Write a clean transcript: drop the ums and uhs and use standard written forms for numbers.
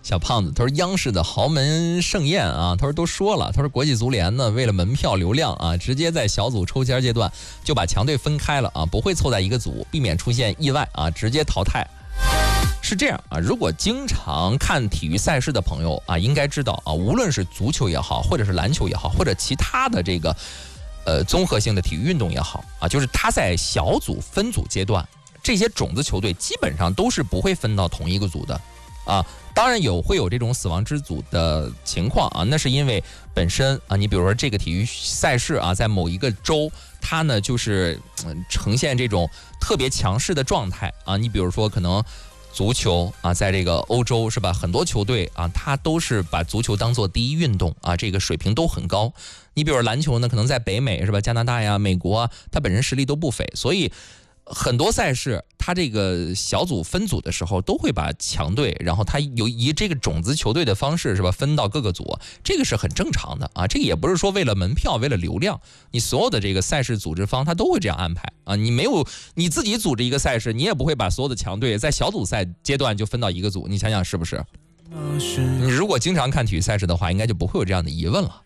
小胖子他说央视的豪门盛宴啊，他说都说了，他说国际足联呢为了门票流量啊，直接在小组抽签阶段就把强队分开了啊，不会凑在一个组，避免出现意外啊，直接淘汰。是这样啊，如果经常看体育赛事的朋友啊，应该知道啊，无论是足球也好，或者是篮球也好，或者其他的这个综合性的体育运动也好啊，就是他在小组分组阶段，这些种子球队基本上都是不会分到同一个组的啊。当然会有这种死亡之组的情况啊，那是因为本身啊，你比如说这个体育赛事啊，在某一个州，它呢就是呈现这种特别强势的状态啊。你比如说可能足球啊，在这个欧洲是吧，很多球队啊，它都是把足球当做第一运动啊，这个水平都很高。你比如篮球呢，可能在北美是吧，加拿大呀、美国啊，它本身实力都不菲，所以很多赛事它这个小组分组的时候都会把强队，然后它以这个种子球队的方式是吧，分到各个组，这个是很正常的啊。这个也不是说为了门票为了流量，你所有的这个赛事组织方他都会这样安排啊。你没有你自己组织一个赛事，你也不会把所有的强队在小组赛阶段就分到一个组，你想想是不是？你如果经常看体育赛事的话，应该就不会有这样的疑问了。